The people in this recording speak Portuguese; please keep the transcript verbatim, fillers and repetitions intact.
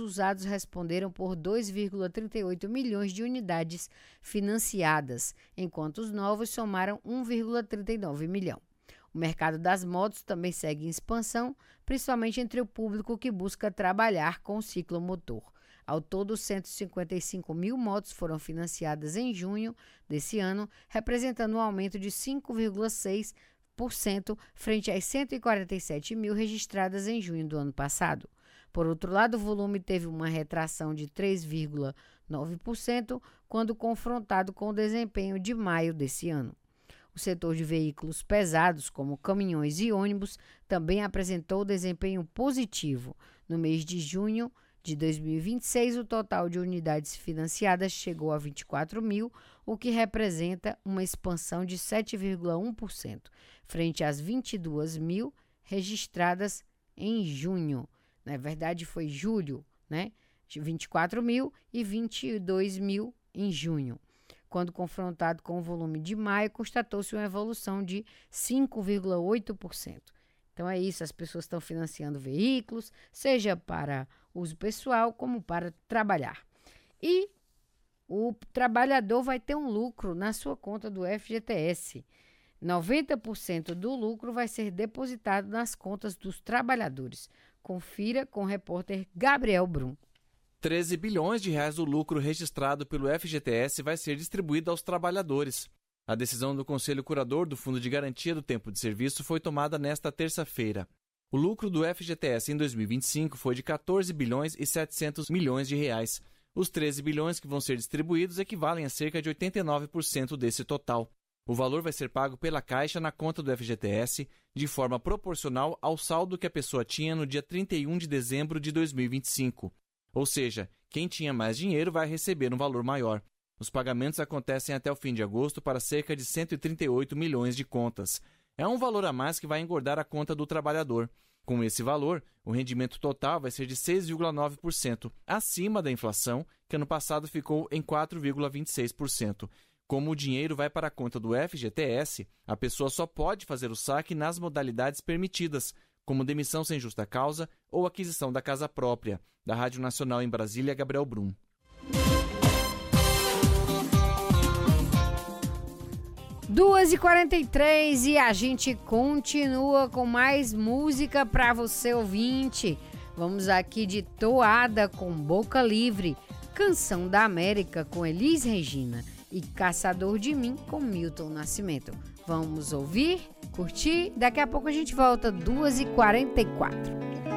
usados responderam por dois vírgula trinta e oito milhões de unidades financiadas, enquanto os novos somaram um vírgula trinta e nove milhão. O mercado das motos também segue em expansão, principalmente entre o público que busca trabalhar com o ciclomotor. Ao todo, cento e cinquenta e cinco mil motos foram financiadas em junho desse ano, representando um aumento de cinco vírgula seis por cento frente às cento e quarenta e sete mil registradas em junho do ano passado. Por outro lado, o volume teve uma retração de três vírgula nove por cento quando confrontado com o desempenho de maio desse ano. O setor de veículos pesados, como caminhões e ônibus, também apresentou desempenho positivo. No mês de junho de dois mil e vinte e seis, o total de unidades financiadas chegou a vinte e quatro mil, o que representa uma expansão de sete vírgula um por cento, frente às vinte e duas mil registradas em junho. Na verdade, foi julho, né? vinte e quatro mil e vinte e dois mil em junho. Quando confrontado com o volume de maio, constatou-se uma evolução de cinco vírgula oito por cento. Então é isso, as pessoas estão financiando veículos, seja para uso pessoal como para trabalhar. E o trabalhador vai ter um lucro na sua conta do F G T S. noventa por cento do lucro vai ser depositado nas contas dos trabalhadores. Confira com o repórter Gabriel Brum. treze bilhões de reais do lucro registrado pelo F G T S vai ser distribuído aos trabalhadores. A decisão do Conselho Curador do Fundo de Garantia do Tempo de Serviço foi tomada nesta terça-feira. O lucro do F G T S em dois mil e vinte e cinco foi de quatorze bilhões e setecentos milhões de reais. Os treze bilhões que vão ser distribuídos equivalem a cerca de oitenta e nove por cento desse total. O valor vai ser pago pela Caixa na conta do F G T S de forma proporcional ao saldo que a pessoa tinha no dia trinta e um de dezembro de dois mil e vinte e cinco. Ou seja, quem tinha mais dinheiro vai receber um valor maior. Os pagamentos acontecem até o fim de agosto para cerca de cento e trinta e oito milhões de contas. É um valor a mais que vai engordar a conta do trabalhador. Com esse valor, o rendimento total vai ser de seis vírgula nove por cento, acima da inflação, que ano passado ficou em quatro vírgula vinte e seis por cento. Como o dinheiro vai para a conta do F G T S, a pessoa só pode fazer o saque nas modalidades permitidas, como demissão sem justa causa ou aquisição da casa própria. Da Rádio Nacional em Brasília, Gabriel Brum. duas e quarenta e três e a gente continua com mais música para você ouvinte. Vamos aqui de Toada com Boca Livre, Canção da América com Elis Regina e Caçador de Mim com Milton Nascimento. Vamos ouvir, curtir, daqui a pouco a gente volta, duas e quarenta e quatro.